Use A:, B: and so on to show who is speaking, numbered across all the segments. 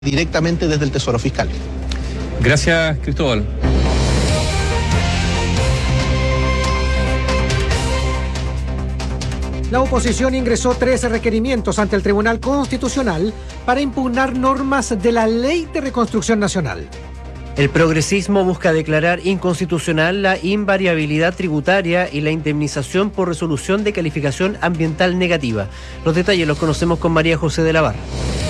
A: directamente desde el Tesoro Fiscal.
B: Gracias, Cristóbal.
C: La oposición ingresó 13 requerimientos ante el Tribunal Constitucional para impugnar normas de la Ley de Reconstrucción Nacional.
D: El progresismo busca declarar inconstitucional la invariabilidad tributaria y la indemnización por resolución de calificación ambiental negativa. Los detalles los conocemos con María José de la Barra.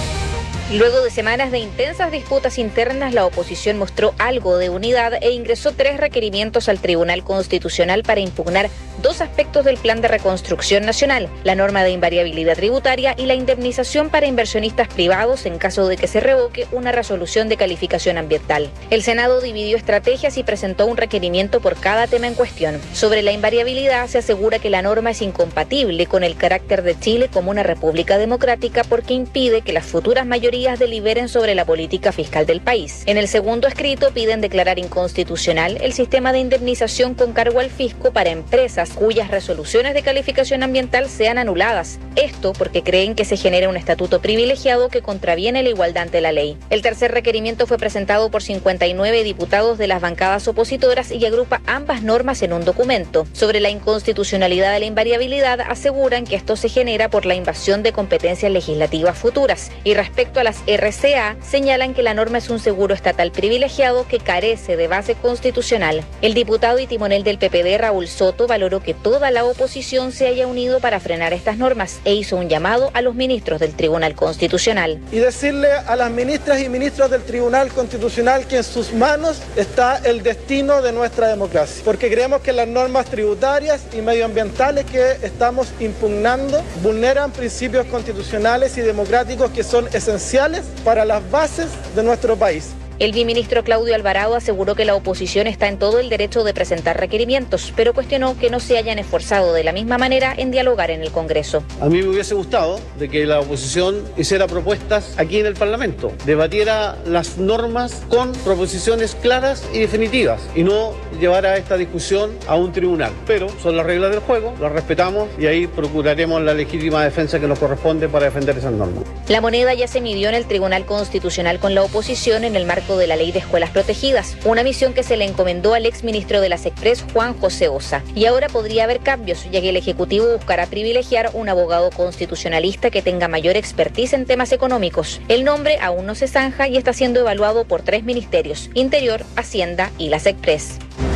E: Luego de semanas de intensas disputas internas, la oposición mostró algo de unidad e ingresó 3 requerimientos al Tribunal Constitucional para impugnar 2 aspectos del Plan de Reconstrucción Nacional, la norma de invariabilidad tributaria y la indemnización para inversionistas privados en caso de que se revoque una resolución de calificación ambiental. El Senado dividió estrategias y presentó un requerimiento por cada tema en cuestión. Sobre la invariabilidad, se asegura que la norma es incompatible con el carácter de Chile como una república democrática porque impide que las futuras mayorías deliberen sobre la política fiscal del país. En el segundo escrito piden declarar inconstitucional el sistema de indemnización con cargo al fisco para empresas cuyas resoluciones de calificación ambiental sean anuladas. Esto porque creen que se genera un estatuto privilegiado que contraviene la igualdad ante la ley. El tercer requerimiento fue presentado por 59 diputados de las bancadas opositoras y agrupa ambas normas en un documento. Sobre la inconstitucionalidad de la invariabilidad, aseguran que esto se genera por la invasión de competencias legislativas futuras. Y respecto a las RCA, señalan que la norma es un seguro estatal privilegiado que carece de base constitucional. El diputado y timonel del PPD, Raúl Soto, valoró que toda la oposición se haya unido para frenar estas normas e hizo un llamado a los ministros del Tribunal Constitucional.
F: Y decirle a las ministras y ministros del Tribunal Constitucional que en sus manos está el destino de nuestra democracia, porque creemos que las normas tributarias y medioambientales que estamos impugnando vulneran principios constitucionales y democráticos que son esenciales para las bases de nuestro país.
E: El viceministro Claudio Alvarado aseguró que la oposición está en todo el derecho de presentar requerimientos, pero cuestionó que no se hayan esforzado de la misma manera en dialogar en el Congreso.
G: A mí me hubiese gustado de que la oposición hiciera propuestas aquí en el Parlamento, debatiera las normas con proposiciones claras y definitivas y no llevara esta discusión a un tribunal. Pero son las reglas del juego, las respetamos y ahí procuraremos la legítima defensa que nos corresponde para defender esas normas.
E: La moneda ya se midió en el Tribunal Constitucional con la oposición en el marco de la Ley de Escuelas Protegidas, una misión que se le encomendó al exministro de las Express, Juan José Ossa. Y ahora podría haber cambios, ya que el Ejecutivo buscará privilegiar un abogado constitucionalista que tenga mayor expertise en temas económicos. El nombre aún no se zanja y está siendo evaluado por 3 ministerios: Interior, Hacienda y las Express.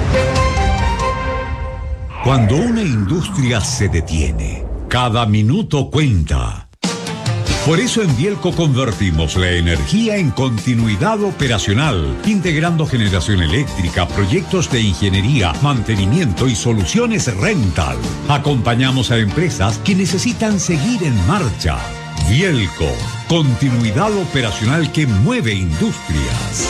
H: Cuando una industria se detiene, cada minuto cuenta. Por eso en Bielco convertimos la energía en continuidad operacional, integrando generación eléctrica, proyectos de ingeniería, mantenimiento y soluciones rental. Acompañamos a empresas que necesitan seguir en marcha. Bielco, continuidad operacional que mueve industrias.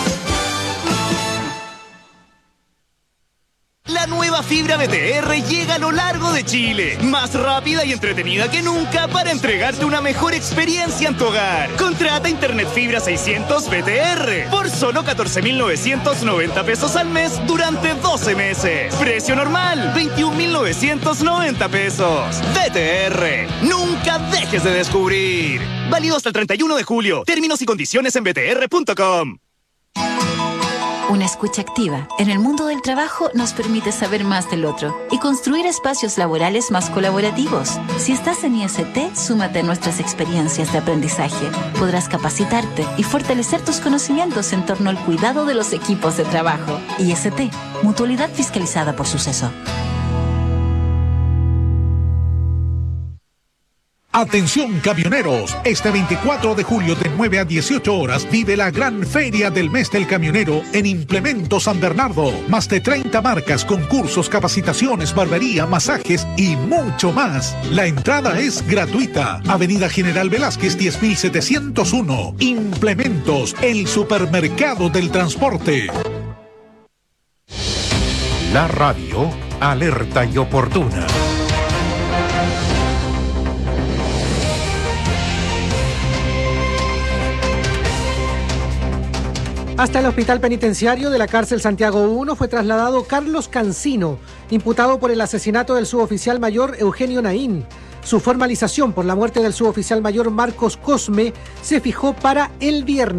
I: La nueva fibra BTR llega a lo largo de Chile, más rápida y entretenida que nunca para entregarte una mejor experiencia en tu hogar. Contrata Internet Fibra 600 BTR por solo 14.990 pesos al mes durante 12 meses. Precio normal, 21.990 pesos. BTR, nunca dejes de descubrir. Válido hasta el 31 de julio. Términos y condiciones en btr.com.
J: Una escucha activa en el mundo del trabajo nos permite saber más del otro y construir espacios laborales más colaborativos. Si estás en IST, súmate a nuestras experiencias de aprendizaje. Podrás capacitarte y fortalecer tus conocimientos en torno al cuidado de los equipos de trabajo. IST, Mutualidad Fiscalizada por Suceso.
K: Atención camioneros, este 24 de julio de 9 a 18 horas vive la gran feria del mes del camionero en Implementos San Bernardo. Más de 30 marcas, concursos, capacitaciones, barbería, masajes y mucho más. La entrada es gratuita. Avenida General Velázquez 10701. Implementos, el supermercado del transporte.
L: La radio, alerta y oportuna.
C: Hasta el hospital penitenciario de la cárcel Santiago I fue trasladado Carlos Cancino, imputado por el asesinato del suboficial mayor Eugenio Naín. Su formalización por la muerte del suboficial mayor Marcos Cosme se fijó para el viernes.